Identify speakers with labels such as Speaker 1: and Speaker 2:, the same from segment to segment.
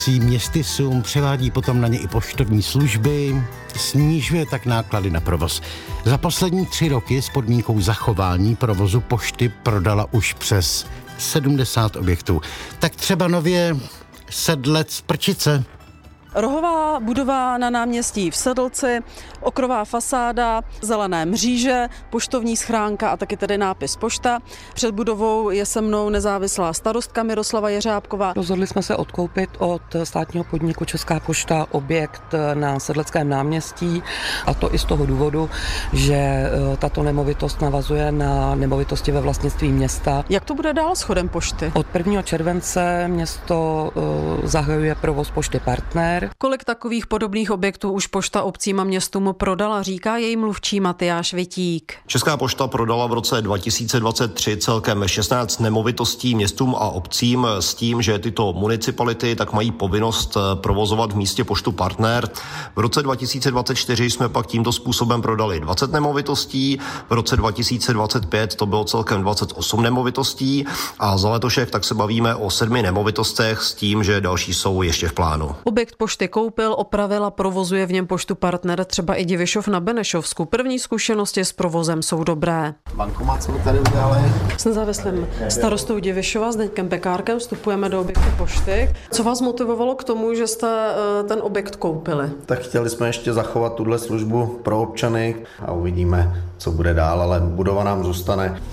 Speaker 1: Městysům převádí potom na ně i poštovní služby, snižuje tak náklady na provoz. Za poslední 3 roky s podmínkou zachování provozu pošty prodala už přes 70 objektů. Tak třeba nově Sedlec Prčice.
Speaker 2: Rohová budova na náměstí v Sedlci, okrová fasáda, zelené mříže, poštovní schránka a taky tedy nápis pošta. Před budovou je se mnou nezávislá starostka Miroslava Jeřábková.
Speaker 3: Rozhodli jsme se odkoupit od státního podniku Česká pošta objekt na Sedleckém náměstí, a to i z toho důvodu, že tato nemovitost navazuje na nemovitosti ve vlastnictví města.
Speaker 2: Jak to bude dál s chodem pošty?
Speaker 3: Od 1. července město zahajuje provoz pošty Partner.
Speaker 2: Kolik takových podobných objektů už pošta obcím a městům prodala, říká její mluvčí Matyáš Vitík.
Speaker 4: Česká pošta prodala v roce 2023 celkem 16 nemovitostí městům a obcím s tím, že tyto municipality tak mají povinnost provozovat v místě poštu Partner. V roce 2024 jsme pak tímto způsobem prodali 20 nemovitostí, v roce 2025 to bylo celkem 28 nemovitostí a za letošek tak se bavíme o 7 nemovitostech s tím, že další jsou ještě v plánu.
Speaker 2: Objekt pošty koupil, opravil a provozuje v něm poštu Partner třeba i Divišov na Benešovsku. První zkušenosti s provozem jsou dobré.
Speaker 5: Bankomat jsme tady udělali.
Speaker 2: S nezávislým starostou Divišova, Zdeňkem Pekárkem, vstupujeme do objektu pošty. Co vás motivovalo k tomu, že jste ten objekt koupili?
Speaker 5: Tak chtěli jsme ještě zachovat tuhle službu pro občany a uvidíme, co bude dál, ale budova nám zůstane.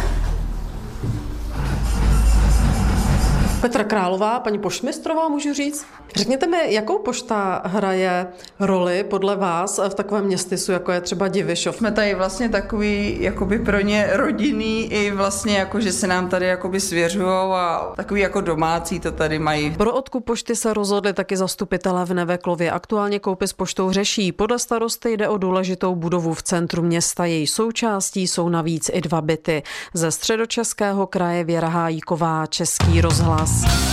Speaker 2: Petra Králová, paní poštmistrová, můžu říct. Řekněte mi, jakou pošta hraje roli podle vás v takovém městysu, jako je třeba Divišov?
Speaker 6: Jsme tady vlastně takový jakoby pro ně rodinný i vlastně jako, že se nám tady jakoby svěřujou a takový jako domácí to tady mají.
Speaker 2: Pro odkup pošty se rozhodli taky zastupitelé v Neveklově. Aktuálně koupy s poštou řeší. Podle starosty jde o důležitou budovu v centru města. Její součástí jsou navíc i 2 byty. Ze Středočeského kraje Věra Hájíková, Český rozhlas.